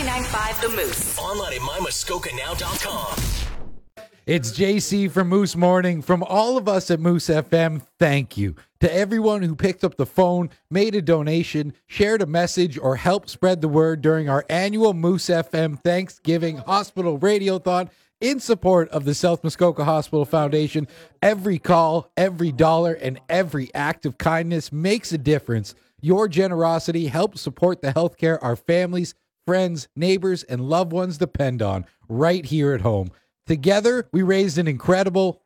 99.5 The Moose. Online at mymuskokanow.com. It's JC from Moose Morning. From all of us at Moose FM, thank you. To everyone who picked up the phone, made a donation, shared a message, or helped spread the word during our annual Moose FM Thanksgiving Hospital Radiothon in support of the South Muskoka Hospital Foundation. Every call, every dollar, and every act of kindness makes a difference. Your generosity helps support the healthcare our families, friends, neighbors, and loved ones depend on right here at home. Together, we raised an incredible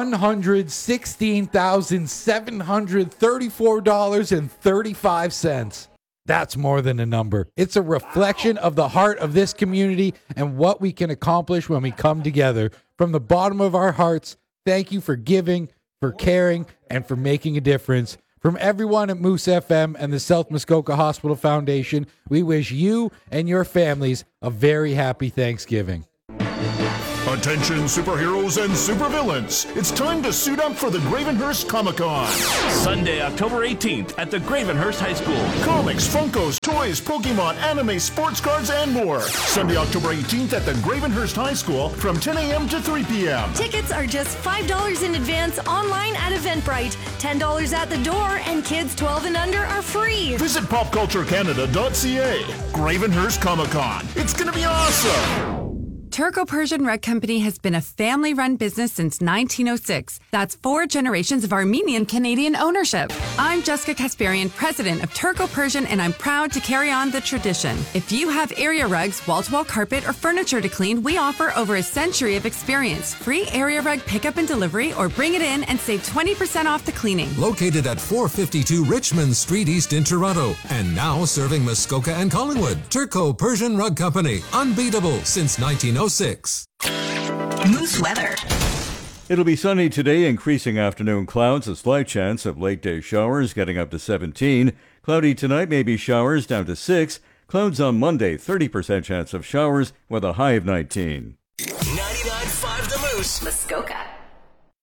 $116,734.35. That's more than a number. It's a reflection of the heart of this community and what we can accomplish when we come together. From the bottom of our hearts, thank you for giving, for caring, and for making a difference. From everyone at Moose FM and the South Muskoka Hospital Foundation, we wish you and your families a very happy Thanksgiving. Attention superheroes and supervillains. It's time to suit up for the Gravenhurst Comic-Con. Sunday, October 18th at the Gravenhurst High School. Comics, Funkos, toys, Pokemon, anime, sports cards, and more. Sunday, October 18th at the Gravenhurst High School from 10 a.m. to 3 p.m. Tickets are just $5 in advance online at Eventbrite, $10 at the door, and kids 12 and under are free. Visit popculturecanada.ca. Gravenhurst Comic-Con. It's going to be awesome. Turco Persian Rug Company has been a family-run business since 1906. That's 4 generations of Armenian-Canadian ownership. I'm Jessica Kasparian, president of Turco Persian, and I'm proud to carry on the tradition. If you have area rugs, wall-to-wall carpet, or furniture to clean, we offer over a century of experience. Free area rug pickup and delivery, or bring it in and save 20% off the cleaning. Located at 452 Richmond Street East in Toronto, and now serving Muskoka and Collingwood. Turco Persian Rug Company, unbeatable since 1906. Moose weather. It'll be sunny today, increasing afternoon clouds, a slight chance of late-day showers getting up to 17. Cloudy tonight, maybe showers down to 6. Clouds on Monday, 30% chance of showers with a high of 19. 99.5 The Moose. Muskoka.